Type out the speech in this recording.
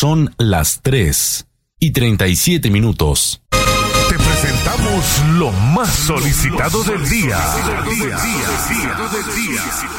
Son las 3:37. Te presentamos lo más solicitado del día.